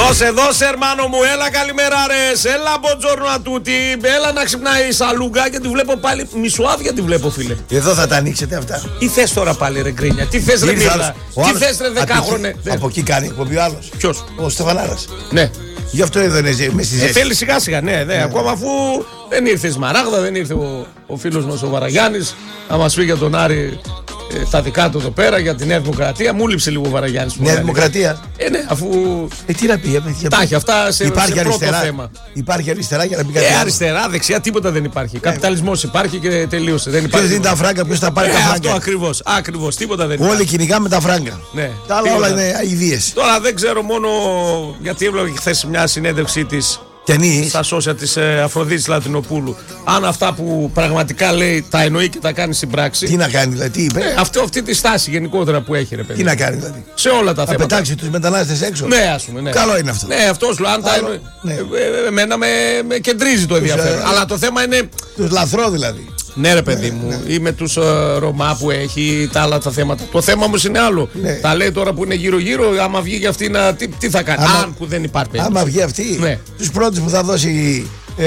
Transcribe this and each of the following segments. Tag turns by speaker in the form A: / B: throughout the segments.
A: Δώσε ερμάνο μου, έλα καλημέρα ρε. Έλα μποτζόρνο ατούτη. Έλα να ξυπνάει η σαλούγκα και τη βλέπω πάλι μισοάδια τη βλέπω φίλε.
B: Εδώ θα τα ανοίξετε αυτά.
A: Τι θες τώρα πάλι ρε γκρίνια, τι θες ρε Μίλα, τι θες ρε δεκάχρονε.
B: Από εκεί κάνει εκπομπή ο άλλος.
A: Ποιος?
B: Ο Στεφανάρας.
A: Ναι.
B: Γι' αυτό εδώ είναι με στη ζέστη.
A: Θέλει σιγά σιγά, ναι. Ακόμα αφού δεν ήρθε η Σμαράγδα, δεν ήρθε ο φίλος μας ο Βαραγιάννης να μας πει για τον Άρη τα δικά του εδώ πέρα, για τη Νέα Δημοκρατία. Μου λείψε λίγο ο Βαραγιάννης.
B: Νέα Δημοκρατία.
A: Ναι, αφού.
B: Τι να πει,
A: τα έχει αυτά σε πρώτο θέμα.
B: Υπάρχει αριστερά για να πει κάτι.
A: Αριστερά, δεξιά, τίποτα δεν υπάρχει. Καπιταλισμός υπάρχει και τελείωσε.
B: Ποιος δίνει τα φράγκα, ποιος θα πάρει τα φράγκα.
A: Αυτό ακριβώς, τίποτα δεν υπάρχει.
B: Όλοι κυνηγάμε τα φράγκα.
A: Ναι.
B: Τα άλλα όλα είναι αηδίες.
A: Τώρα δεν ξέρω μόνο γιατί έβλεπα χθες μια συνέντευξή της. Στα σώσια της Αφροδίτης Λατινοπούλου. Αν αυτά που πραγματικά λέει τα εννοεί και τα κάνει στην πράξη.
B: Τι να κάνει, δηλαδή, τι είπε.
A: Αυτή τη στάση γενικότερα που έχει, ρε παιδί.
B: Τι να κάνει, δηλαδή.
A: Σε όλα τα θέματα.
B: Να πετάξει τους μετανάστες έξω.
A: Ναι, ας πούμε. Ναι.
B: Καλό είναι αυτό.
A: Ναι, αυτό σου λέω. Αν τα εννοεί. Ναι. Εμένα με κεντρίζει το ενδιαφέρον. Αλλά το θέμα είναι.
B: Τους λαθρώ δηλαδή.
A: Ναι, ρε παιδί μου, ή με τους Ρωμά που έχει, τα άλλα τα θέματα. Το θέμα όμως είναι άλλο.
B: Ναι.
A: Τα λέει τώρα που είναι γύρω-γύρω, άμα βγει για αυτή, τι θα κάνει. Αν που δεν υπάρχει περίπτωση.
B: Άμα βγει αυτή,
A: ναι.
B: Τους πρώτους που θα δώσει.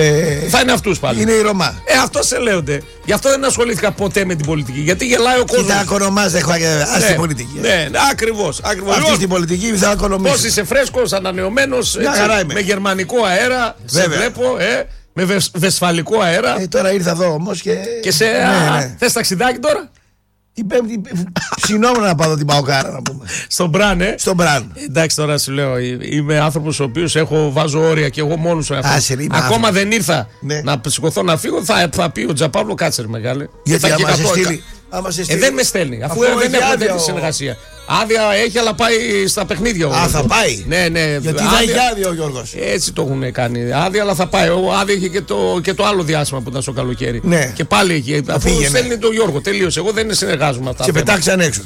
A: Θα είναι αυτούς πάλι.
B: Είναι οι Ρωμά.
A: Αυτό σε λέονται. Γι' αυτό δεν ασχολήθηκα ποτέ με την πολιτική. Γιατί γελάει ο κόσμος.
B: Κοίτα, οικονομάς δεν έχω την πολιτική.
A: Ναι, ακριβώς.
B: Αυτή στην πολιτική θα οικονομήσει.
A: Πώς είσαι φρέσκος, ανανεωμένος, με γερμανικό αέρα. Σε βλέπω, με βεσφαλικό αέρα.
B: Τώρα ήρθα εδώ όμως και
A: σε. Θες ταξιδάκι τώρα?
B: Την Πέμπτη. Συνόμουν να πάω την Παοκάρα να πούμε.
A: Στον Μπραν,
B: Στον Μπραν.
A: Εντάξει, τώρα σου λέω, είμαι άνθρωπος ο οποίος βάζω όρια και εγώ μόνος σου. Ακόμα δεν ήρθα να σηκωθώ να φύγω. Θα πει ο Τζαπάβλο, κάτσε μεγάλε.
B: Γιατί άμα σε στείλει.
A: Δεν με στέλνει, αφού δεν έχω τέτοια συνεργασία. Άδεια έχει, αλλά πάει στα παιχνίδια.
B: Θα πάει.
A: Ναι.
B: Γιατί θα έχει άδεια ο Γιώργος.
A: Έτσι το έχουν κάνει. Άδεια, αλλά θα πάει. Άδεια είχε και το άλλο διάστημα που ήταν στο καλοκαίρι.
B: Ναι.
A: Και πάλι εκεί. Αφού στέλνει τον Γιώργο, τελείωσε. Εγώ δεν συνεργάζομαι αυτά.
B: Σε πετάξαν έξω.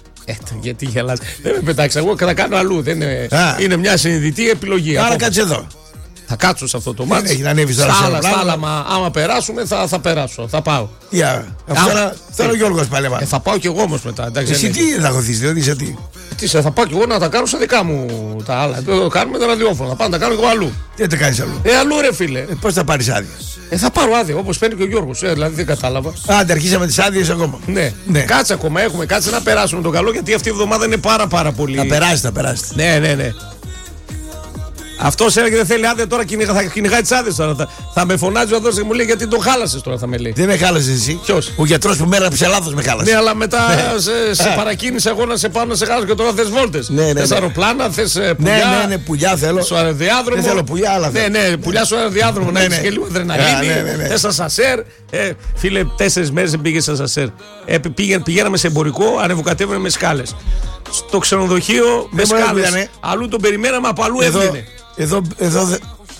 A: Γιατί γελάς. Δεν με πετάξαν. Εγώ θα κάνω αλλού. Είναι μια συνειδητή επιλογή.
B: Άρα κάτσε εδώ.
A: Θα κάτσω σε αυτό το μάτι.
B: Δεν έχει να ανέβει τώρα.
A: Στα άλλα, άμα περάσουμε, θα περάσω. Θα πάω.
B: Θέλω ο Γιώργος πάλι.
A: Θα πάω κι εγώ όμως μετά.
B: Εσύ τι θα χωθείς, δηλαδή είσαι τι.
A: Θα πάω κι εγώ να τα κάνω στα δικά μου τα άλλα. Το κάνουμε τα ραδιόφωνα. Θα πάω να τα κάνω εγώ αλλού.
B: Τι θα κάνεις αλλού.
A: Αλλού ρε φίλε.
B: Πώς θα πάρεις άδεια.
A: Θα πάρω άδεια όπως παίρνει και ο Γιώργος. Δηλαδή δεν κατάλαβα.
B: Άντε, αρχίσαμε τις άδειες ακόμα.
A: Ναι. Κάτσε ακόμα. Κάτσε να περάσουμε τον καλό γιατί αυτή η εβδομάδα είναι πάρα πολύ.
B: Θα περάσει.
A: Ναι. Αυτό έλεγε δεν θέλει άδεια τώρα, θα κυνηγάει τις άδειες τώρα. Θα με φωνάζει ο αδός και μου λέει γιατί τον χάλασες τώρα, θα με λέει.
B: Δεν με χάλασες εσύ.
A: Ποιος?
B: Ο γιατρός που μέρα σε λάθος με χάλασε.
A: Ναι, αλλά μετά σε παρακίνησε εγώ να σε πάω να σε χάλασω και τώρα θες βόλτες.
B: Θες
A: αεροπλάνα, θες πουλιά.
B: Ναι, πουλιά θέλω.
A: Στο αεροδιάδρομο.
B: Δεν θέλω πουλιά, αλλά θέλω.
A: Ναι, πουλιά στο αεροδιάδρομο να έχεις και λίγο αδρεναλίνη. Θες ασασέρ. Φίλε, 4 μέρες δεν πήγες ασασέρ. Πηγαίναμε σε εμπορικό, ανεβοκατέβαινε με σκάλες. Στο ξενοδοχείο με σκάλες. Αλλού τον περιμέναμε, από αλλού έβγαινε.
B: Εδώ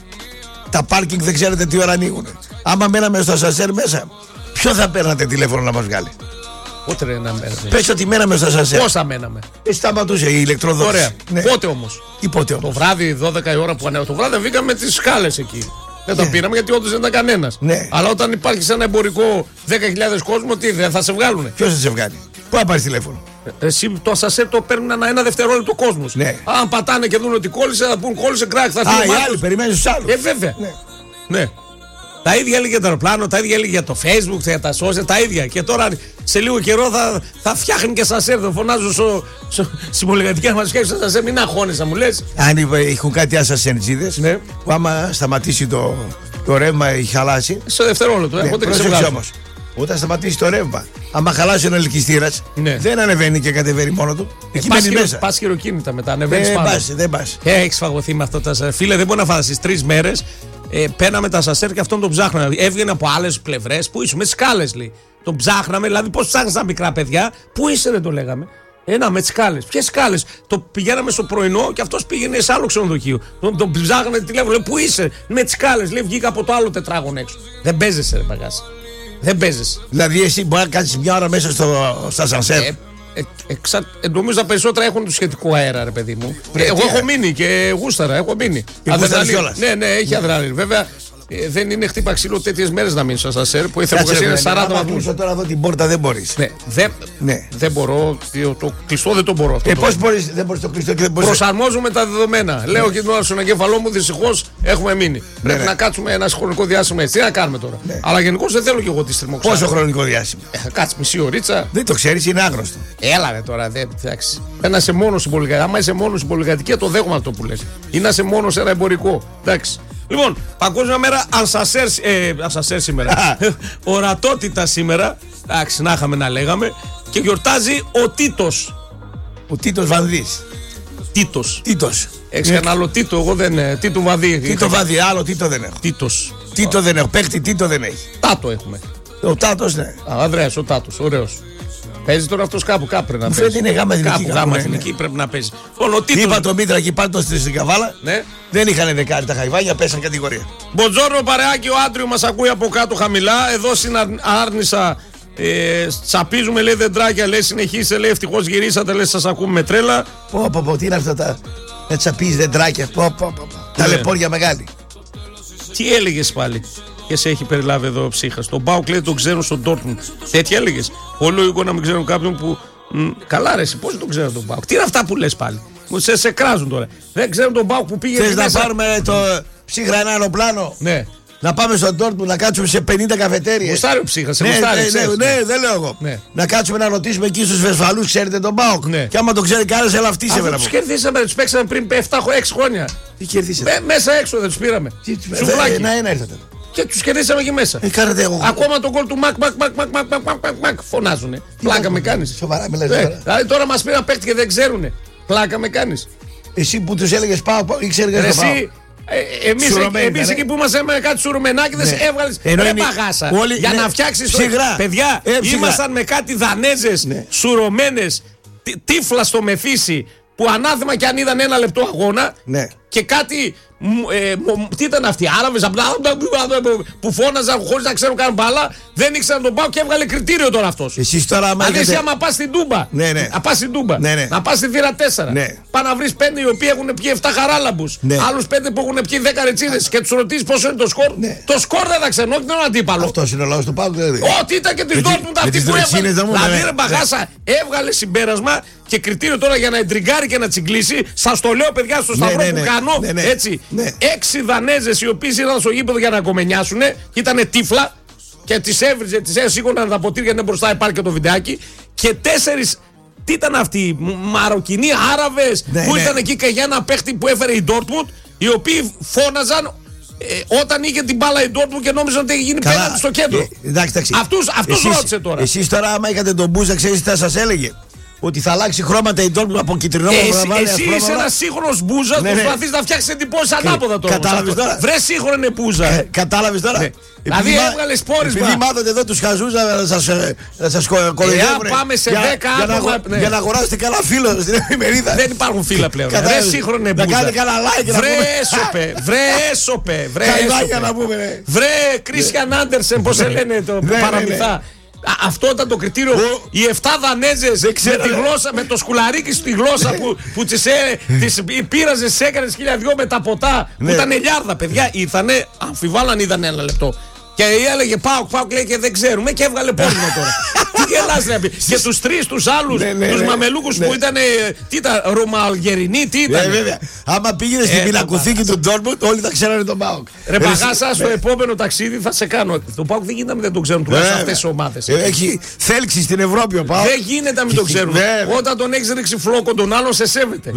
B: τα πάρκινγκ δεν ξέρετε τι ώρα ανοίγουν. Άμα μέναμε στο ασανσέρ μέσα, ποιο θα παίρνατε τηλέφωνο να μας βγάλει.
A: Πότε ρε να μέναμε.
B: Πες ότι μέναμε στο ασανσέρ.
A: Πόσα μέναμε.
B: Σταματούσε η ηλεκτροδότηση.
A: Ωραία. Ναι. Πότε όμως. Το βράδυ 12 η ώρα που ανέβαμε. Το βράδυ βγήκαμε τις σκάλες εκεί. Δεν τα πήραμε γιατί όντως δεν ήταν κανένας.
B: Ναι.
A: Αλλά όταν υπάρχει σε ένα εμπορικό 10.000 κόσμο, τι δεν θα σε βγάλουνε.
B: Ποιος θα σε βγάλει. Πού θα πάρεις τηλέφωνο.
A: Εσύ το ασασέρ το παίρνουν ένα δευτερόλεπτο κόσμο.
B: Ναι.
A: Αν πατάνε και δουν ότι κόλλησε, θα πούν κόλλησε κράκ. Θα φύγει.
B: Οι άλλοι περιμένουν στους άλλους.
A: Βέβαια. Ναι. Τα ίδια έλεγε για το αεροπλάνο, τα ίδια έλεγε για το Facebook, για τα social, τα ίδια. Και τώρα σε λίγο καιρό θα φτιάχνει και ασασέρ. Θα φωνάζω συμπολιγατικά μα σκέψη ασασέρ. Μην αγχώνεσαι, μου λες.
B: Αν έχουν κάτι ασασέρτζίδες που άμα σταματήσει το ρεύμα έχει χαλάσει.
A: Στο δευτερόλεπτο, οπότε
B: πρόσεξε όμως. Όταν σταματήσει το ρεύμα, άμα χαλάσει ο ελκυστήρας, δεν ανεβαίνει και κατεβαίνει μόνο του. Εκεί μένει μέσα.
A: Πας χειροκίνητα μετά, ανεβαίνεις πάνω.
B: Δεν πας.
A: Έχεις φαγωθεί με αυτό τα ασασέρ. Φίλε, δεν μπορεί να φανταστείς 3 μέρες. Παίρναμε τα ασασέρ και αυτόν τον ψάχναμε. Έβγαινε από άλλες πλευρές. Πού είσαι, με σκάλες λέει. Τον ψάχναμε, δηλαδή πώς ψάχνεις τα μικρά παιδιά. Πού είσαι, δεν το λέγαμε. Με σκάλες. Ποιες σκάλες. Το πηγαίναμε στο πρωινό και αυτός πήγαινε σε άλλο ξενοδοχείο. Τον ψάχναμε τηλέφωνο. Λέει, πού είσαι, με τις λέει, βγήκα από το άλλο τετράγωνο έξω. Δεν παίζεσαι, ρε παγάση. Δεν παίζεσαι.
B: Δηλαδή, εσύ μπορεί να κάτσεις μια ώρα μέσα στο ασανσέρ.
A: Νομίζω τα περισσότερα έχουν το σχετικό αέρα, ρε παιδί μου. Εγώ έχω μείνει και γούσταρα, έχω μείνει.
B: Ναι,
A: Ναι, έχει αδρέναλιν. Βέβαια, δεν είναι χτύπα ξύλο τέτοιες μέρες να μείνει στο ασανσέρ που η θερμοκρασία είναι 40 βαθμούς.
B: Τώρα εδώ την πόρτα δεν μπορείς.
A: Ναι, δεν μπορώ. Το κλειστό δεν το μπορώ.
B: Πώς μπορείς, δεν μπορείς το κλειστό και δεν μπορείς.
A: Προσαρμόζουμε τα δεδομένα. Λέω και την ώρα στον εγκέφαλό μου, δυστυχώς έχουμε μείνει. Πρέπει να κάτσουμε ένα χρονικό διάστημα έτσι. Τι να κάνουμε τώρα. Αλλά γενικώς δεν θέλω κι εγώ τη θερμοκρασία.
B: Πόσο χρονικό διάστημα.
A: Κάτσε μισή ωρίτσα.
B: Δεν το ξέρεις, είναι άγνωστο.
A: Έλα τώρα, εντάξει. Να είσαι μόνο στην πολυκατοικία. Άμα είσαι μόνο στην πολυκατοικία, το δέχομαι αυτό που λες. Ή να είσαι μόνο σε ένα εμπορικό. Εντάξει. Λοιπόν, Παγκόσμια Μέρα Ασανσέρ σήμερα. Ορατότητα σήμερα. Εντάξει, να είχαμε να λέγαμε. Και γιορτάζει ο Τίτος.
B: Ο Τίτος Βανδύς.
A: Τίτος. Έχεις ένα άλλο Τίτο, εγώ δεν. Τίτο Βαδί.
B: Τίτο Βαδί, άλλο Τίτο δεν έχω. Τίτο δεν έχω, παίχτη Τίτο δεν έχει.
A: Τάτο έχουμε.
B: Ο Τάτος, ναι.
A: Ανδρέας, ο Τάτος, ωραίος. Παίζει τώρα αυτός κάπου πρέπει να παίζει.
B: Είναι γάμα εθνική.
A: Κάπου γάμα εθνική πρέπει να παίζει.
B: Είπα τον Μήτρα και πάντα στην Καβάλα.
A: Ναι.
B: Δεν είχαν δεκάρι τα χαϊβάνια, πέσαν κατηγορία.
A: Μποτζόρνο παρεάκι, ο Άντριο μας ακούει από κάτω χαμηλά. Εδώ στην Άρνησα τσαπίζουμε, λέει δεντράκια, λέει συνεχίστε, λέει ευτυχώς γυρίσατε, λέει σας ακούμε με τρέλα.
B: Πω, τι είναι αυτά τα. Να τσαπίζει δεντράκια. Ταλαιπώρια μεγάλη.
A: Τι έλεγες πάλι? Και σε έχει περιλάβει εδώ ο ψύχας. Τον Μπάουκ λέει τον ξέρουν στον Ντόρτμουντ. Τέτοια έλεγες. Πολύ λογικό να μην ξέρουν κάποιον που. Καλά, ρε, πώς τον ξέρουν τον Μπάουκ? Τι είναι αυτά που λες πάλι? Σε κράζουν τώρα. Δεν ξέρουν τον Μπάουκ που πήγε.
B: Θες να πάρουμε το ψύχρα ένα αεροπλάνο?
A: Ναι.
B: Να πάμε στον Ντόρτμουντ να κάτσουμε σε 50 καφετέριες.
A: Γουστάρει ο ψύχας,
B: ναι, δεν λέω εγώ. Ναι. Να κάτσουμε να ρωτήσουμε εκεί στους Βεσφαλούς, ξέρετε τον Μπάουκ. Ναι. Και άμα το ξέρει κανένας, έλα αυτή σε μένα.
A: Τους κερδίσαμε, τους παίξαμε πριν 7-6 χρόνια.
B: Τι κερδίσατε?
A: Μέσα έξω δεν τους πήραμε. Σουβλάκι.
B: Ένα ήρθατε.
A: Και τους κερδίσαμε εκεί μέσα. Ακόμα τον γκολ του Μακ φωνάζουνε. Πλάκα με κάνεις.
B: Σοβαρά μιλάς τώρα.
A: Δηλαδή τώρα μας πήραν παίκτη και δεν ξέρουνε. Πλάκα με κάνεις.
B: Εσύ που τους έλεγες πάω, ήξερες να πάω.
A: Εμείς εκεί που είμαστε με κάτι σουρουμενάκιδες έβγαλες ρε παγάσα για να φτιάξεις. Παιδιά, ήμασταν με κάτι Δανέζες σουρωμένες τύφλα στο Μεθύσι που ανάθεμα και αν είδαν ένα λεπτό αγώνα και κάτι. Τι ήταν αυτοί, Άραβες που φώναζαν χωρίς να ξέρουν καν μπάλα, δεν ήξεραν τον Πάο και έβγαλε κριτήριο τώρα αυτός.
B: Εσείς τώρα
A: άμα πας στην Τούμπα, να πας στη Θύρα 4, πά να βρεις 5 οι οποίοι έχουν πιει 7 χαράλαμπους, άλλους 5 που έχουν πιει 10 ρετσίδες και τους ρωτήσεις πόσο είναι το σκορ. Το σκορ δεν θα ξέρουν, όχι τον αντίπαλο.
B: Αυτός είναι ο λαός του Πάου, δηλαδή.
A: Ό,τι ήταν και της Ντόρτμουντ αυτή που έβγαλε. Δηλαδή ρε μπαγάσα, έβγαλε συμπέρασμα και κριτήριο τώρα για να εντριγκάρει και να τσιγκλίσει. Σας το λέω παιδιά στο σταυρό που κάνω, έτσι. 6 Δανέζες οι οποίοι ήρθαν στο γήπεδο για να κομμενιάσουνε, ήταν τύφλα και τις έβριζε, τις έσυγωναν τα ποτήρια, είναι μπροστά, υπάρχει και το βιντεάκι. Και 4, τι ήταν αυτοί, Μαροκινοί, Άραβες, που ήταν εκεί και για ένα παίχτη που έφερε η Ντόρτμουντ, οι οποίοι φώναζαν όταν είχε την μπάλα η Ντόρτμουντ και νόμιζαν ότι είχε γίνει πέναντι στο κέντρο. Αυτούς ρώτησε τώρα.
B: Εσείς τώρα, άμα είχατε τον Μπούζα, ξέρεις τι θα σας έλεγε? Ότι θα αλλάξει χρώματα η Ντόρτμουντ από κυτρινό μαύρο.
A: Εσύ είσαι ένα σύγχρονο Μπούζα που προσπαθεί να φτιάξει εντυπώσεις ανάποδα τώρα.
B: Κατάλαβες τώρα?
A: Βρε σύγχρονε Μπούζα.
B: Κατάλαβες τώρα?
A: Δηλαδή έβγαλε πόρισμα.
B: Επειδή μάθατε εδώ τους χαζούς να σας κοροϊδεύουν.
A: Πάμε σε 10 άτομα.
B: Για να αγοράσετε καλά φύλλο στην εφημερίδα.
A: Δεν υπάρχουν φύλλα πλέον. Βρε σύγχρονε Μπούζα.
B: Να κάνετε καλά like.
A: Βρε έσωπε. Βρε Κρίστιαν Άντερσεν, πώς σε λένε το παραμυθά. Αυτό ήταν το κριτήριο. Οι 7 Δανέζες με το σκουλαρίκι στη γλώσσα που τις πήραζε, τις έκανες 1.002 με τα ποτά που ήταν ελιάρδα. Παιδιά ήρθανε, αμφιβάλλω αν είδαν ένα λεπτό. Και έλεγε Πάουκ, λέει και δεν ξέρουμε και έβγαλε πόρνο τώρα. Τι γελάς ρε. Και τους 3 τους άλλους, τους μαμελούκους που ήταν, τι ήταν, Ρωμαλγερινοί, τι ήταν.
B: Βέβαια. Άμα πήγαινε στην πινακοθήκη του Ντόρτμουντ, όλοι θα ξέρανε τον Πάουκ.
A: Ρε παγάσα, στο επόμενο ταξίδι θα σε κάνω. Το Πάουκ δεν γίνεται να δεν το ξέρουν τουλάχιστον αυτές οι ομάδες.
B: Έχει θέλξει στην Ευρώπη ο Πάουκ.
A: Δεν γίνεται να μην το ξέρουν. Όταν τον έχεις ρίξει φλόκο τον άλλον, σε σέβεται.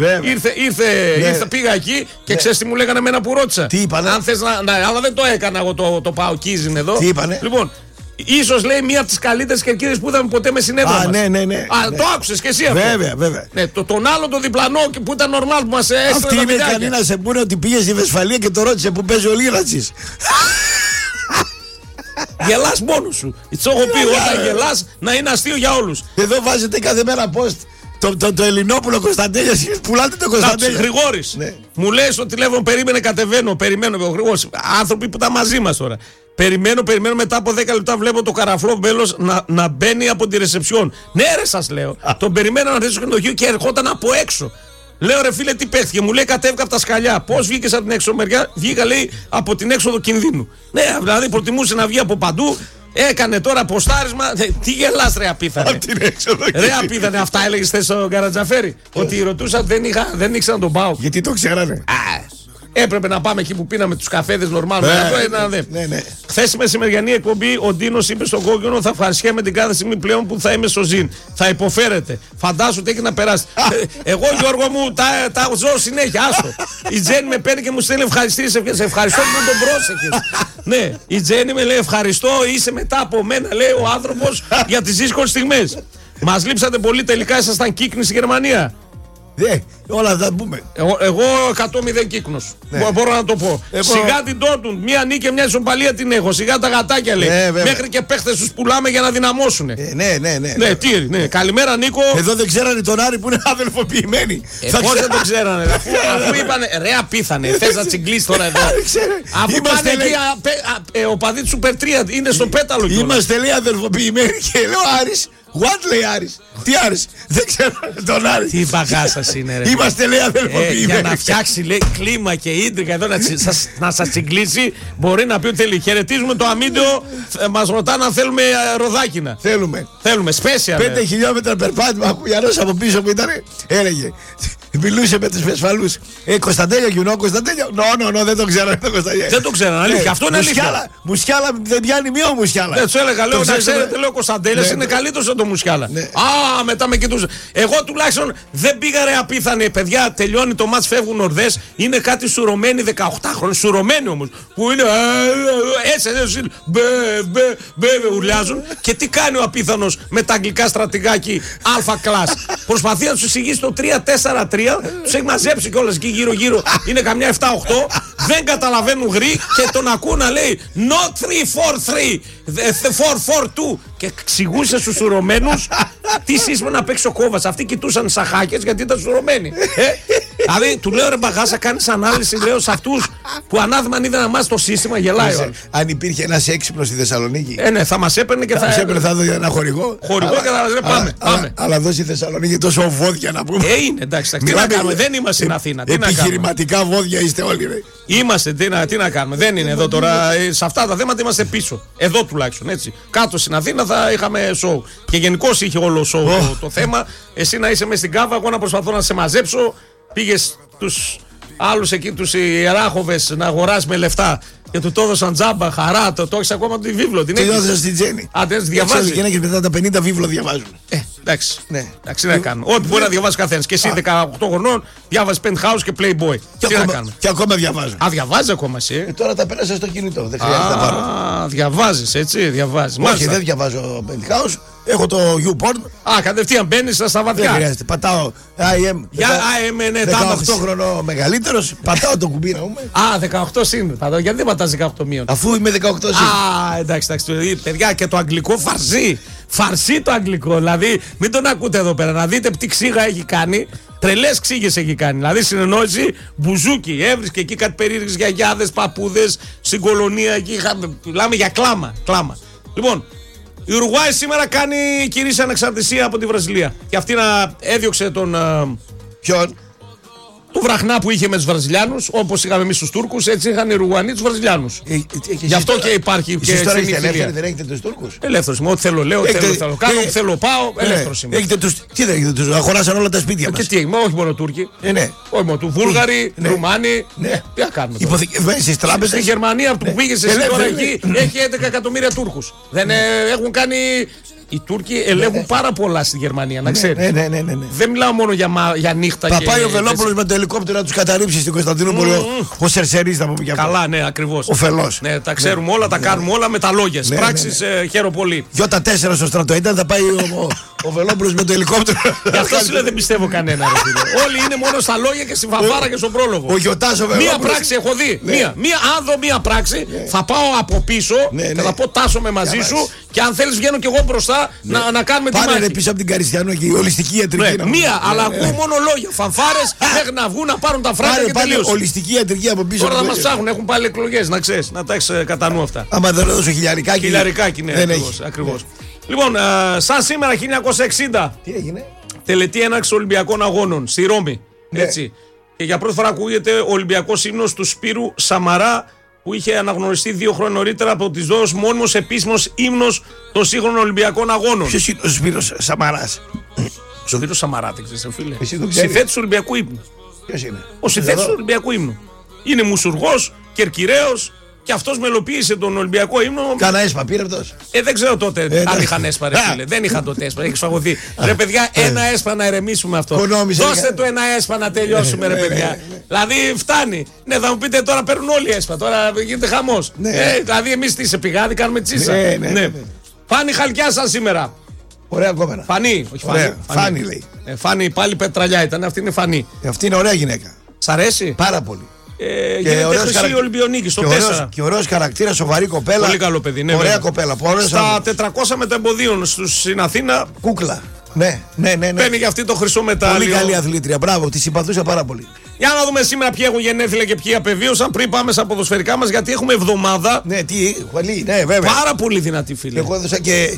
A: Πήγα εκεί και ξέρεις τι μου λέγανε εμένα που ρώτησα.
B: Τι είπανε.
A: Αλλά δεν το έκανα εγώ το Πάουκίζιν εδώ.
B: Τι είπανε.
A: Λοιπόν, ίσως λέει μία από τις καλύτερες κερκίδες που είδαμε ποτέ με συνέδρα μας.
B: Ναι.
A: Το άκουσες και εσύ αυτό.
B: Βέβαια.
A: Ναι, τον άλλο το διπλανό που ήταν νορμάλ που μας έστειλε.
B: Αυτή είναι ικανή να σε πούνε ότι πήγε στη Βεσφαλία και το ρώτησε που παίζει ο Λίρατσης.
A: Γελάς μόνος σου. Το έχω πει, όταν γελάς να είναι αστείο για όλους.
B: Εδώ βάζετε κάθε μέρα post. Το Ελληνόπουλο Κωνσταντέλιας, πουλάτε το Κωνσταντέλια.
A: Γρηγόρης. Μου λέει στο τηλέφωνο, περίμενε, κατεβαίνω. Περιμένω. Ο Γρηγόρης, άνθρωποι που ήταν μαζί μας τώρα. Περιμένω, μετά από 10 λεπτά βλέπω το καραφλό μέλος να μπαίνει από τη ρεσεψιόν. Ναι, ρε, σας λέω. Τον περιμένω να θέσει στο ξενοδοχείο και ερχόταν από έξω. Λέω ρε φίλε, τι πέφτει. Μου λέει κατέβηκα από τα σκαλιά. Πώς βγήκες από την έξω μεριά? Βγήκα, λέει, από την έξοδο κινδύνου. Ναι, δηλαδή προτιμούσε να βγει από παντού. Έκανε τώρα ποστάρισμα. Τι γελάς ρε απίθανε.
B: Από την έξοδο.
A: Ρε απίθανε, αυτά έλεγες θες στον Καρατζαφέρη. Ότι ρωτούσα, δεν ήξερα να τον πάω.
B: Γιατί το ξέρανε.
A: Έπρεπε να πάμε εκεί που πίναμε τους καφέδες νορμάλ.
B: Ναι.
A: Χθες η μεσημεριανή εκπομπή, ο Ντίνος είπε στον Κόκκινο: θα ευχαριστιέμαι την κάθε στιγμή πλέον που θα είμαι στο ΖΙΝ. Θα υποφέρετε. Φαντάσου ότι έχει να περάσει. Εγώ, Γιώργο μου, τα ζω συνέχεια. Άστο. Η Τζέννη με παίρνει και μου στέλνει ευχαριστήσεις. Σε ευχαριστώ που τον πρόσεχες. Ναι, η Τζέννη με λέει: ευχαριστώ, είσαι μετά από μένα, λέει ο άνθρωπος, για τις δύσκολες στιγμές. Μας λείψατε πολύ, τελικά ήσασταν κύκνοι στη Γερμανία.
B: Όλα θα πούμε.
A: Εγώ 100-0 κύκνος. Μπορώ να το πω. Σιγά την Ντόρτμουντ. Μία νίκη και μια ισοπαλία την έχω. Σιγά τα γατάκια λέει. Μέχρι και παίχτες τους πουλάμε για να δυναμώσουν. Ναι, τι, ναι. Καλημέρα Νίκο.
B: Εδώ δεν ξέρανε τον Άρη που είναι αδελφοποιημένοι.
A: Πώς δεν το ξέρανε. Αφού είπανε ρε απίθανε. Θες να τσιγκλείς τώρα εδώ. Αφού πάνε εκεί ο παδί του Σούπερ 3 είναι στο πέταλο.
B: Είμαστε λέει αδελφοποιημένοι και λέω Άρης. What λέει Άρης? Τι Άρης? Δεν ξέρω τον Άρη.
A: Τι μπαγάσα είναι ρε.
B: Είμαστε λέει αδελφοποιημένοι.
A: Για να φτιάξει λέει κλίμα και ίντρικα εδώ να σας τσιγκλίσει, μπορεί να πει ότι θέλει. Χαιρετίζουμε το αμύντεο. Μας ρωτάνε αν θέλουμε ροδάκινα. Θέλουμε special.
B: 5 χιλιόμετρα περπάτημα. Ακουγιανός από πίσω που ήταν έλεγε. Μιλούσε με τους Βεσφαλούς. Κωνσταντέλιο, κοινό Κωνσταντέλιο. Νο, δεν το ξέρω.
A: Δεν το ξέρω, αλήθεια. Αυτό είναι αλήθεια.
B: Μουσιάλα δεν πιάνει μία ο Μουσιάλα.
A: Δεν του έλεγα, λέω να ξέρετε, λέω Κωνσταντέλιο είναι καλύτερο από το Μουσιάλα. Α, μετά με κοιτούσε. Εγώ τουλάχιστον δεν πήγα ρε απίθανε, παιδιά. Τελειώνει το μάτς, φεύγουν ορδές. Είναι κάτι σουρωμένοι 18χρονοι, σουρωμένοι όμως. Που είναι έτσι, μπε, ουρλιάζουν. Και τι κάνει ο απίθανος με τα αγγλικά στρατηγάκι αλφα κλάσ. Προσπαθεί να του εξηγήσει το 3-4-3. Τους έχει μαζέψει κιόλας εκεί γύρω-γύρω. Είναι καμιά 7-8. Δεν καταλαβαίνουν γρή και τον ακούω να λέει not 3-4-3, 4-4-2. Και εξηγούσε στους σουρωμένους τι σύστημα να παίξει ο Κόβας. Αυτοί κοιτούσαν σαχάκες γιατί ήταν σουρωμένοι. Δηλαδή του λέω ρε μπαγάσα, κάνεις ανάλυση λέω σε αυτούς που ανάθεμα αν είδαν να μάθει το σύστημα γελάει.
B: Αν υπήρχε ένας έξυπνος στη Θεσσαλονίκη.
A: Ναι, θα μας έπαιρνε και θα
B: έπαιρνε, θα δώσει ένα χορηγό.
A: Χορηγό και θα λέει πάμε.
B: Αλλά εδώ στη Θεσσαλονίκη τόσο βόδια να πούμε.
A: Είναι εντάξει. Τι να κάνουμε, δεν είμαστε στην Αθήνα.
B: Επιχειρηματικά βόδια είστε όλοι ρε.
A: Είμαστε, τι να κάνουμε. Δεν είναι εδώ τώρα. Σε αυτά τα θέματα είμαστε πίσω. Εδώ τουλάχιστον έτσι. Κάτω στην Αθήνα θα είχαμε σοου. Και γενικώς είχε όλο σοου το θέμα. Εσύ να είσαι μέσα στην Κάβα, εγώ να προσπαθώ να σε μαζέψω. Πήγες τους άλλους εκεί, τους ιεράχοβες, να αγοράσεις με λεφτά. Και του το έδωσαν τζάμπα, χαρά, το έχεις ακόμα τη βίβλο. Την
B: έδωσα στην Τζέννη.
A: Α, δεν διαβάζει.
B: Και μετά τα 50 βίβλο διαβάζουν.
A: Εντάξει. Εντάξει, να κάνω. Ό,τι μπορεί να διαβάσει καθένας. Και εσύ 18 χρονών διάβαζε Penthouse και Playboy. Τι να κάνουμε.
B: Και ακόμα διαβάζω.
A: Α, διαβάζει ακόμα εσύ.
B: Τώρα τα πέρασα στο κινητό. Δεν χρειάζεται να πάρω.
A: Α, διαβάζει έτσι, διαβάζει.
B: Όχι, δεν διαβάζω Penthouse. Έχω το YouPorn.
A: Α, κατευθείαν μπαίνει στα βαθιά.
B: Δεν χρειάζεται. Πατάω IM.
A: Για IM, ναι,
B: 18 χρονών μεγαλύτερος. Πατάω το κουμπί να πούμε.
A: Α, 18 συν. Γιατί δεν πατάς 18 μείον.
B: Αφού είμαι 18 συν.
A: Α, εντάξει. Παιδιά και το αγγλικό φαρσί. Φαρσί το αγγλικό. Δηλαδή μην τον ακούτε εδώ πέρα. Να δείτε τι ξύγα έχει κάνει. Τρελές ξύγες έχει κάνει. Δηλαδή συνεννόηση μπουζούκι. Έβρισκε εκεί κάτι περίεργες γιαγιάδες, παππούδες στην κολονία εκεί. Μιλάμε για κλάμα. Λοιπόν. Η Ουρουγουάη σήμερα κάνει κηρύσσει ανεξαρτησία από τη Βραζιλία. Και αυτή να έδιωξε τον.
B: Ποιον?
A: Του βραχνά που είχε με τους Βραζιλιάνους. Όπως είχαμε εμείς τους Τούρκους, έτσι είχαν οι Ουρουγουανοί τους Βραζιλιάνους. Γι' αυτό και υπάρχει και
B: συνήθεια. Δεν έχετε τους Τούρκους?
A: Ελεύθερος είμαι. Ό,τι θέλω λέω, ό,τι θέλω κάνω, ό,τι θέλω πάω. Ελεύθερος είμαι.
B: Τι δεν έχετε τους? Αγοράσαν όλα τα σπίτια μας.
A: Και τι, όχι μόνο Τούρκοι. Όχι μόνο του Βούλγαροι, Ρουμάνοι. Τι να κάνουμε.
B: Υποθηκευμένοι στις τράπεζες.
A: Στη Γερμανία που πήγες εσύ τώρα εκεί έχει 11 εκατομμύρια Τούρκους. Δεν έχουν κάνει. Οι Τούρκοι ελέγχουν πάρα πολλά στη Γερμανία, να ξέρεις.
B: Ναι.
A: Δεν μιλάω μόνο για νύχτα.
B: Θα πάει ο Βελόπουλος με το ελικόπτερο να τους καταρρύψει στην Κωνσταντινούπολη. Ο Σερσερίς θα πούμε για αυτό.
A: Καλά, ναι, ακριβώς.
B: Ο Φελός.
A: Ναι, τα ξέρουμε όλα, τα κάνουμε όλα με τα λόγια. Στις πράξεις χαίρομαι πολύ.
B: Ι4 στο στρατό ήταν, θα πάει ο Βελόπουλος με το ελικόπτερο.
A: Γι' αυτό σου λέω δεν πιστεύω κανένα. Όλοι είναι μόνο στα λόγια και στη φανφάρα και στον πρόλογο.
B: Ο Γιωτάς ο Βελόπουλος.
A: Μία πράξη έχω δει. Αν δω μία πράξη, θα πάω από πίσω και θα πω τάσομαι μαζί σου και αν θέλεις βγαίνω κι εγώ μπροστά να κάνουμε τη μάχη.
B: Πάνε πίσω από την Καριστιανό εκεί, ολιστική ιατρική.
A: Μία, αλλά ακούω μόνο λόγια. Φανφάρες μέχρι να βγουν να πάρουν τα φράγκα και τελείως.
B: Ολιστική ιατρική από πίσω.
A: Τώρα θα μας ψάχνουν, έχουν πάλι εκλογές, να ξέρεις, να τα έχεις κατά νου αυτά.
B: Άμα δεν έδωσε χιλιαρικάκι.
A: Χιλιαρικάκι, ναι, ακριβώς. Λοιπόν, σαν σήμερα 1960.
B: Τι έγινε?
A: Τελετή έναρξης Ολυμπιακών Αγώνων στη Ρώμη. Έτσι. Και για πρώτη φορά ακούγεται ο Ολυμπιακός ύμνος του Σπύρου Σαμαρά, που είχε αναγνωριστεί 2 χρόνια νωρίτερα από τις ΔΟΣ, μόνιμος επίσημος ύμνος των σύγχρονων Ολυμπιακών Αγώνων.
B: Ποιος είναι ο Σπύρος Σαμαράς?
A: Ο Σπύρος Σαμαρά, δεν ξέρεις, φίλε.
B: Εσύ το ξέρεις?
A: Συνθέτης του Ολυμπιακού ύμνου.
B: Ποιος είναι?
A: Ο συνθέτης του Ολυμπιακού ύμνου. Είναι μουσουργός, κερκυραίος και αυτός μελοποίησε τον Ολυμπιακό ύμνο.
B: Κάνα έσπα, πήρε αυτός.
A: Δεν ξέρω τότε αν είχαν έσπα, ρε φίλε. Δεν είχαν τότε έσπα, έχει σφαγωθεί. Ρε παιδιά, ένα έσπα να ερεμήσουμε αυτό. Δώστε του ένα έσπα να τελειώσουμε, ρε παιδιά. Δηλαδή φτάνει. Ναι, θα μου πείτε τώρα παίρνουν όλοι έσπα. Τώρα γίνεται χαμός. Δηλαδή εμείς τι σε πηγάδι κάνουμε τσίσα. Φάνη Χαλκιά σαν σήμερα.
B: Ωραία κόμμενα.
A: Φανή, όχι Φανή.
B: Φάνη λέει.
A: Φάνη πάλι πετραλιά ήταν, αυτή είναι Φανή.
B: Αυτή είναι ωραία γυναίκα.
A: Σ' αρέσει?
B: Πάρα πολύ.
A: Γίνεται χρυσή Ολυμπιονίκη στο 4.
B: Και ωραίος χαρακτήρα, σοβαρή κοπέλα.
A: Πολύ καλό παιδί, ναι.
B: Ωραία κοπέλα.
A: Στα 400 μεταεμποδίων στην Αθήνα.
B: Κούκλα. Ναι.
A: Παίρνει για αυτή το χρυσό μετάλλιο.
B: Πολύ καλή αθλήτρια. Μπράβο, τη συμπαθούσα πάρα πολύ.
A: Για να δούμε σήμερα ποιοι έχουν γενέθλια και ποιοι απεβίωσαν πριν πάμε στα ποδοσφαιρικά μας, γιατί έχουμε εβδομάδα.
B: Ναι, ναι, βέβαια.
A: Πάρα πολύ δυνατή, φίλε.
B: Εγώ έδωσα και.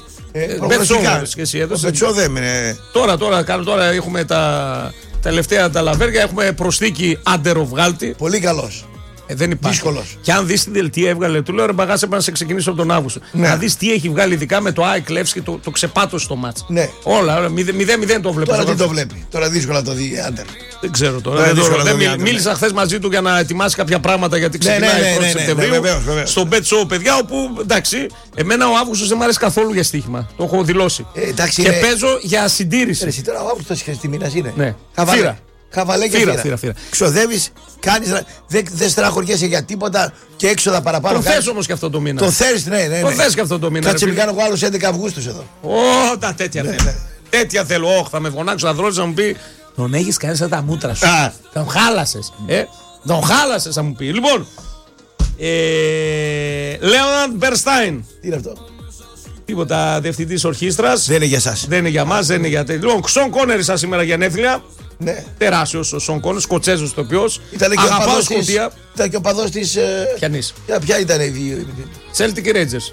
A: Μπετσό
B: δεν
A: Τώρα έχουμε τα τελευταία τα λαβέρια. Έχουμε προσθήκη αντεροβγάλτη.
B: Πολύ καλός.
A: Δεν υπάρχει.
B: Δύσκολος.
A: Και αν δεις την δελτία έβγαλε, του λέω ρε μπαγάσε, έπρεπε να σε ξεκινήσω από τον Αύγουστο.
B: Ναι.
A: Να δεις τι έχει βγάλει, ειδικά με το ΑΕΚ Λεύσκι, το ξεπάτωσε στο μάτς.
B: Ναι.
A: Όλα, 0-0 το βλέπει.
B: Τώρα τι το βλέπει. Τώρα δύσκολα το δει άντερ.
A: Δεν ξέρω τώρα. Μίλησα χθες μαζί του για να ετοιμάσει κάποια πράγματα, γιατί ξεκινάει 1η Σεπτεμβρίου. Στο Bet Show, παιδιά, όπου εντάξει, εμένα ο Αύγουστος δεν μου αρέσει καθόλου για στοίχημα. Το έχω δηλώσει. Και παίζω για συντήρηση.
B: Εσύ τώρα ο Αύγουστος χρειαστεί μήνας είναι.
A: Ναι.
B: Χαβαλέ και φύρα. Ξοδεύεις, κάνεις, δεν στραχωριέσαι για τίποτα και έξοδα παραπάνω.
A: Το θες όμως και αυτό το μήνα.
B: Το θες, ναι.
A: Το θες και αυτό το μήνα.
B: Κάτσε μην κάνω εγώ άλλους 11 Αυγούστους εδώ.
A: Τα τέτοια θέλω. Τέτοια θέλω. Θα με φωνάξω, θα δρώσει να μου πει. Τον έχεις κάνει σαν τα μούτρα σου. Τον χάλασες. Τον χάλασες, θα μου πει. Λοιπόν, Λέοναρντ Μπερστάιν.
B: Τι είναι αυτό?
A: Τίποτα, διευθυντής ορχήστρας.
B: Δεν είναι για εσάς.
A: Δεν είναι για μας, δεν είναι για τέτοια. Λοιπόν, Σον Κόνερι σας σήμερα γενέθλια.
B: Ναι.
A: Τεράστιος ο Σον Κόνερι, Σκοτσέζος ηθοποιός.
B: Ήταν και ο παδός της.
A: Πιανής.
B: Ποια ήταν η.
A: Celtic και Rangers.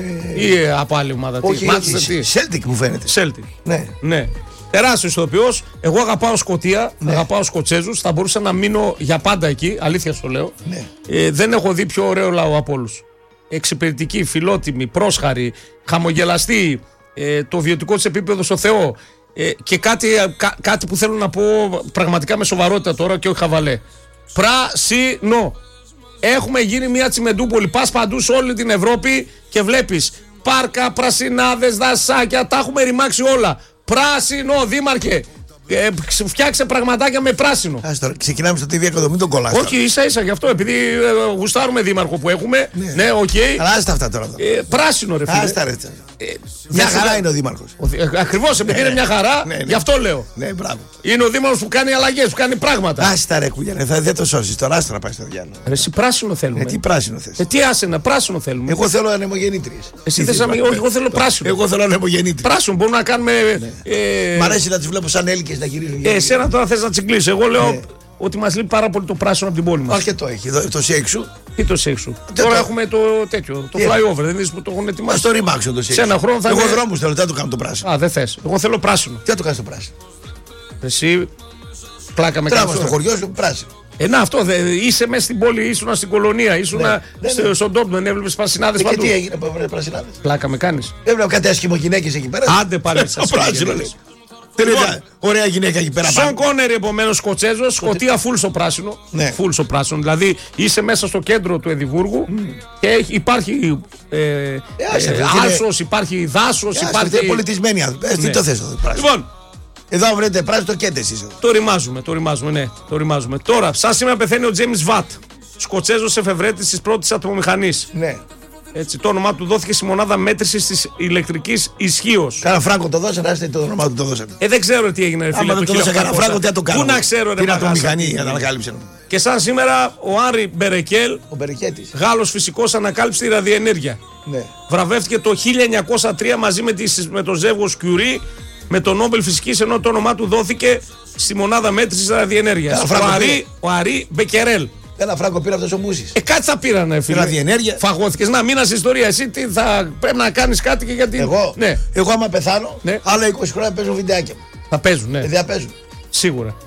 A: Ή από άλλη ομάδα.
B: Όχι, Celtic μου φαίνεται.
A: Celtic. Ναι. Τεράστιος ηθοποιός. Εγώ αγαπάω Σκωτία, αγαπάω Σκοτσέζους. Θα μπορούσα να μείνω για πάντα εκεί, αλήθεια σου λέω.
B: Ναι.
A: Δεν έχω δει πιο ωραίο λαό από όλους. Εξυπηρετική, φιλότιμη, πρόσχαρη, χαμογελαστή, το βιωτικό της επίπεδο στο Θεό. Και κάτι που θέλω να πω πραγματικά με σοβαρότητα τώρα και όχι χαβαλέ. Πράσινο. Έχουμε γίνει μια Τσιμεντούπολη. Πας παντού σε όλη την Ευρώπη και βλέπεις πάρκα, πρασινάδες, δασάκια. Τα έχουμε ρημάξει όλα. Πράσινο, δήμαρχε. Φτιάξε πραγματάκια με πράσινο.
B: Τώρα, ξεκινάμε στο TV εκδομή τον κολλάς.
A: Όχι, ίσα γι' αυτό. Επειδή γουστάρουμε δήμαρχο που έχουμε. Ναι, οκ.
B: Αλλά άστα αυτά τώρα.
A: Πράσινο, ρε φίλε.
B: Άστα ρε. Μια χαρά είναι ο δήμαρχος.
A: Ακριβώς, επειδή είναι μια χαρά, γι' αυτό λέω.
B: Ναι, μπράβο.
A: Είναι ο δήμαρχος που κάνει αλλαγές, που κάνει πράγματα.
B: Άστα ρε κουλιάνε, δεν το σώσεις τώρα, άστα να πάει στο διάλογο.
A: Εσύ πράσινο θέλουμε.
B: Τι πράσινο θες?
A: Τι άσενα, πράσινο θέλουμε.
B: Εγώ θέλω ανεμογεννήτριες.
A: Εσύ θες όχι, εγώ θέλω πράσινο.
B: Εγώ θέλω ανεμογεννήτριες.
A: Πράσινο, μπορούμε να κάνουμε.
B: Μ' αρέσει να τις βλέπω σαν έλικες να γυρίζουν.
A: Εσένα τώρα θες να τσιγκλείς. Εγώ λέω ότι μας λείπει πάρα πολύ το πράσινο από την πόλη μας.
B: Αρκετό έχει. Το σέικ σου.
A: Τι το σέικ σου? Τώρα έχουμε το τέτοιο, το flyover. Δεν είδες που το έχουν ετοιμάσει?
B: Στο ρημάξω το σέικ.
A: Σε ένα χρόνο θα
B: εγώ δρόμους θέλω, δεν το κάνω το πράσινο.
A: Δεν θες. Εγώ θέλω πράσινο.
B: Τι θα το κάνεις το πράσινο?
A: Εσύ πλάκα με
B: τράβω στο χωριό σου πράσινο.
A: Να αυτό, είσαι μέσα στην πόλη, ήσουν στην κολονία, ήσουν στον τόπο, δεν έβλεπες πρασινάδες παντού.
B: Και τι έγινε με πρασινάδες?
A: Πλάκα με κάνεις?
B: Έβλεπα κάτι ασχημογυναίκες εκεί πέρα.
A: Άντε πάλι σας
B: πράσινο λέει. Ωραία γυναίκα εκεί πέρα.
A: Σον Κόνερι, επομένως Σκοτσέζος, Σκωτία φουλ στο πράσινο. Φουλ στο πράσινο. Δηλαδή είσαι μέσα στο κέντρο του Εδιμβούργου και υπάρχει άλσος, υπάρχει δάσος, υπάρχει.
B: Είναι πολιτισμένοι άνθρωποι. Τι το θες εδώ πράσινο?
A: Λοιπόν,
B: εδώ βρείτε πράσινο, το καίτε εσείς.
A: Το ρημάζουμε. Τώρα, σαν σήμερα πεθαίνει ο Τζέιμς Βατ, Σκοτσέζος εφευρέτης της πρώτης ατομομηχανής.
B: Ναι.
A: Έτσι, το όνομά του δόθηκε στη μονάδα μέτρησης της ηλεκτρικής ισχύως.
B: Κάνα φράγκο το δώσατε, άστε το όνομά του το δώσατε.
A: Δεν ξέρω τι έγινε, ρε φίλε.
B: Αν δεν το δώσα κανένα φράγκο, τι θα το κάνω?
A: Πού να ξέρω, ρε.
B: Τι ατομομηχανή ανακάλυψε.
A: Και σαν σήμερα ο Άρη Μπερεκέλ,
B: ο Μπερεκέτης,
A: Γάλλος φυσικός, ανακάλυψε τη ραδιενέργεια.
B: Ναι.
A: Βραβεύτηκε το 1903 μαζί με το ζεύγος Κιουρί με τον Νόμπελ Φυσικής, ενώ το όνομά του δόθηκε στη μονάδα μέτρησης ραδιενέργειας. Ο Άρη Μπεκερέλ.
B: Ένα φράγκο πήρε αυτός ο Μούσης.
A: Κάτι θα πήρανε, φίλε.
B: Ραδιενέργεια.
A: Φαγώθηκες. Να μείνας ιστορία. Εσύ τι θα πρέπει να κάνεις κάτι και γιατί.
B: Εγώ,
A: ναι.
B: Εγώ άμα πεθάνω, άλλα 20 χρόνια παίζω βιντεάκια μου.
A: Θα παίζουν, ναι.
B: Δεν παίζουν.
A: Σίγουρα.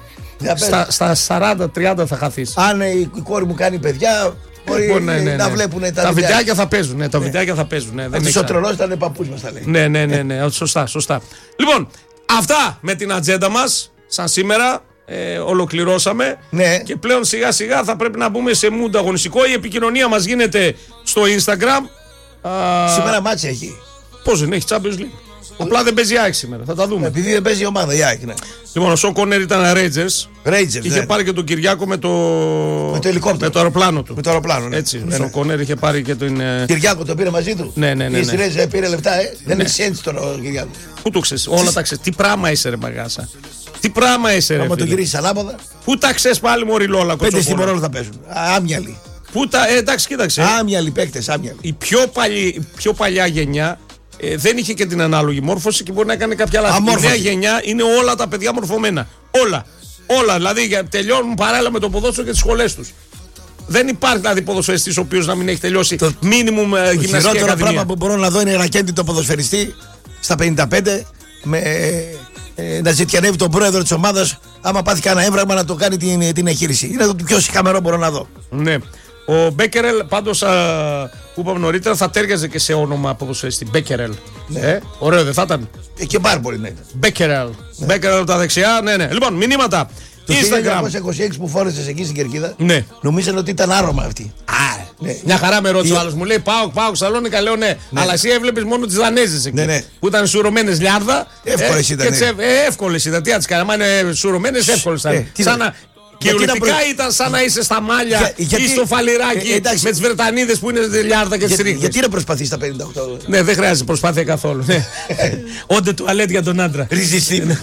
A: Στα 40-30 θα χαθείς.
B: Αν η κόρη μου κάνει παιδιά, μπορεί να βλέπουν
A: τα βιντεάκια θα παίζουν. Τα βιντεάκια θα παίζουν.
B: Αυτός ο τρελός ήταν παππούς μας, τα λέει.
A: Ναι. Σωστά. Λοιπόν, αυτά με την ατζέντα μας, σαν σήμερα. Ολοκληρώσαμε και πλέον σιγά σιγά θα πρέπει να μπούμε σε mood αγωνιστικό. Η επικοινωνία μας γίνεται στο Instagram.
B: Σήμερα μάτς έχει.
A: Πώς δεν έχει, Champions League. Απλά δεν παίζει η ΑΕΚ σήμερα, θα τα δούμε.
B: Επειδή δεν παίζει η ομάδα, η ΑΕΚ, ναι.
A: Λοιπόν, ο Σον Κόνερ ήταν Rangers. Είχε πάρει και τον Κυριάκο με το
B: ελικόπτερο.
A: Με το αεροπλάνο του.
B: Με το αεροπλάνο, ναι.
A: Έτσι. Ο Σον Κόνερ είχε πάρει και τον.
B: Κυριάκο το πήρε μαζί του.
A: Ναι.
B: Η Σιρέζα πήρε λεφτά, Δεν είναι σέντς τώρα ο Κυριάκο.
A: Πού το ξέρει, όλα τα ξέρει. Τι πράγμα είσαι, ρε Μαγάσα. Τι πράγμα είσαι, ρε.
B: Άμα το γυρίσει ανάποδα.
A: Πού τα ξέρει πάλι, Μωρή Λόλα,
B: κοτσόκολα. 5 στιγμερόλα θα παίζουν. Άμυαλοι.
A: Εντάξει, κοίταξε.
B: Άμυαλοι παίκτες, άμυαλοι.
A: Η πιο παλιά γενιά δεν είχε και την ανάλογη μόρφωση και μπορεί να κάνει κάποια λάθη. Η νέα γενιά είναι όλα τα παιδιά μορφωμένα. Όλα. Δηλαδή τελειώνουν παράλληλα με το ποδόσφαιρο και τις σχολές τους. Δεν υπάρχει δηλαδή ποδοσφαιριστής ο οποίος να μην έχει τελειώσει μίνιμουμ γυμναστική ακαδημία. Το χειρότερο
B: πράγμα που μπορώ να δω είναι Ρακέντη το ποδοσφαιριστή στα 55 να ζητιανεύει τον πρόεδρο της ομάδας άμα πάθει κανένα έμβραγμα να το κάνει την εγχείρηση. Είναι το πιο συχαμερό μπορώ να δω.
A: Ναι. Ο Μπέκερελ πάντως που είπαμε νωρίτερα θα τέριαζε και σε όνομα ποδοσφαιριστή. Μπέκερελ. Ωραίο δεν θα ήταν.
B: Και πάρα πολύ ναι.
A: Μπέκερελ. Μπέκερελ από τα δεξιά. Ναι. Λοιπόν, μηνύματα.
B: Το 1926 που φόρεσες εκεί στην Κερκίδα, νομίζανε ότι ήταν άρωμα αυτή.
A: Μια χαρά με ρώτησε ο άλλος. Μου λέει πάω Σαλόνικα, λέω ναι. Αλλά εσύ έβλεπες μόνο τις Δανέζες εκεί. Που ήταν σουρωμένες λιάρδα.
B: Εύκολες ήταν.
A: Εύκολες ήταν. Τι να τις κάναμε, αν είναι σουρωμένες, εύκολες ήταν. Κυριολεκτικά ήταν σαν να είσαι στα μάλια ή στο φαλιράκι με τις Βρετανίδες που είναι λιάρδα και τις ρίχνες.
B: Γιατί να προσπαθείς στα 58?
A: Ναι, δεν χρειάζεται προσπάθεια καθόλου. Όντε τουαλέτ για τον άντρα.
B: Ριζιστή.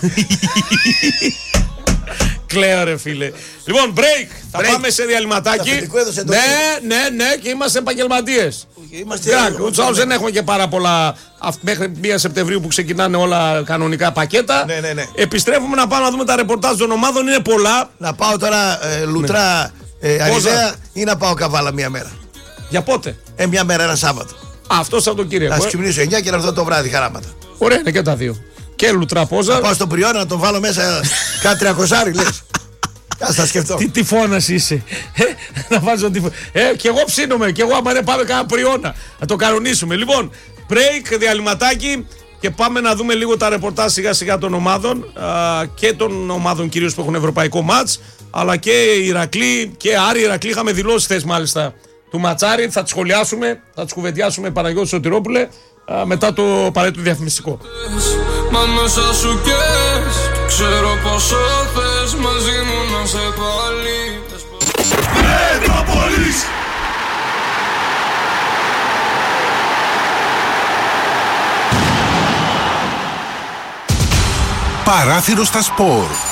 A: Κλαίω ρε φίλε. Λοιπόν, break. Θα πάμε σε διαλυματάκι. Ναι, και είμαστε επαγγελματίες. Ούτως άλλως δεν έχουμε και πάρα πολλά. Μέχρι 1 Σεπτεμβρίου που ξεκινάνε όλα κανονικά πακέτα.
B: Ναι.
A: Επιστρέφουμε να πάμε να δούμε τα ρεπορτάζ των ομάδων. Είναι πολλά.
B: Να πάω τώρα Λουτρά Αριστεία ή να πάω Καβάλα μια μέρα?
A: Για πότε?
B: Μια μέρα, ένα Σάββατο.
A: Αυτό Σαββατοκύριακο.
B: Να ξυπνήσω 9 και να έρθω το βράδυ χαράματα.
A: Ωραία είναι και τα δύο. Και Λουτρά Πόζα.
B: Να πάω στον Πριώνα να τον βάλω μέσα κάτι 300 λες. Ας τα σκεφτώ.
A: Τι φώνας είσαι. Να βάζω τυφώνα. Και εγώ ψήνομαι. Και εγώ άμα δεν πάμε κάνα Πριώνα. Να το κανονίσουμε. Λοιπόν, break, διαλυματάκι. Και πάμε να δούμε λίγο τα ρεπορτάζ σιγά σιγά των ομάδων. Και των ομάδων κυρίως που έχουν ευρωπαϊκό μάτς. Αλλά και Ηρακλή και Άρη. Ηρακλή είχαμε δηλώσει θες μάλιστα του ματσάρι. Θα τις σχολιάσουμε. Θα τις κουβεντιάσουμε Παναγιώτη Σωτηρόπουλε. Μετά το απαραίτητο διαφημιστικό.
C: Μα μέσα σου καις, ξέρω πόσο θες μαζί μου να σε πάλι.
D: Μετρόπολης. Παράθυρο στα σπορ.